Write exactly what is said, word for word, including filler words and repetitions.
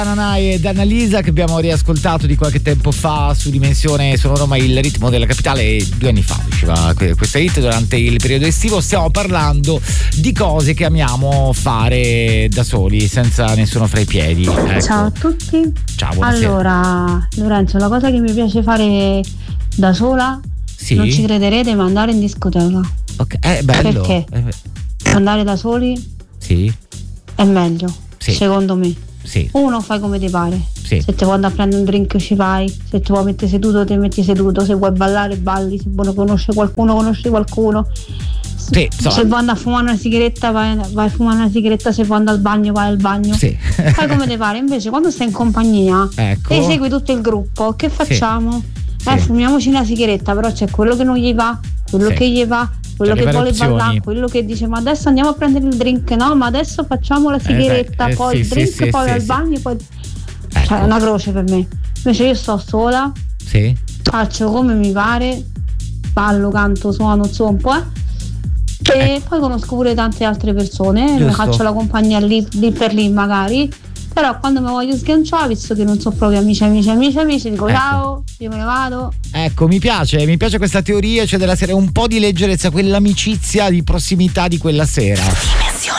Nanai ed Annalisa, che abbiamo riascoltato di qualche tempo fa su Dimensione Sonora, ma il ritmo della capitale. Due anni fa usciva questa hit durante il periodo estivo. Stiamo parlando di cose che amiamo fare da soli, senza nessuno fra i piedi. Ecco. Ciao a tutti. Ciao, buonasera. Allora, Lorenzo, la cosa che mi piace fare da sola, sì? Non ci crederete, ma andare in discoteca. Ok, è bello. Perché? Eh, andare da soli, sì, è meglio, sì, secondo me. Sì. Uno, fai come ti pare. Sì. Se ti vuoi andare a prendere un drink ci vai, se ti vuoi mettere seduto ti metti seduto, se vuoi ballare balli, se vuoi conoscere qualcuno conosci qualcuno. Sì, so. Se vuoi andare a fumare una sigaretta vai, vai a fumare una sigaretta, se vuoi andare al bagno vai al bagno. Sì. Fai come ti pare. Invece quando stai in compagnia, ecco, e segui tutto il gruppo, che facciamo? Sì. Eh, sì. fumiamoci una sigaretta, però c'è quello che non gli va, quello sì. che gli va, quello cioè, che vuole opzioni. ballare, quello che dice ma adesso andiamo a prendere il drink, no ma adesso facciamo la sigaretta, eh, eh, poi sì, il drink, sì, poi sì, al sì. bagno, poi ecco. Cioè è una croce per me. Invece io sto sola, sì. faccio come mi pare, ballo, canto, suono, zompo, eh. E ecco. Poi conosco pure tante altre persone, mi faccio la compagnia lì, lì per lì magari. Però quando mi voglio sganciare, visto che non so proprio amici, amici, amici, amici, dico ecco. Ciao, io me ne vado. Ecco, mi piace, mi piace questa teoria, cioè della sera, un po' di leggerezza, quell'amicizia di prossimità di quella sera.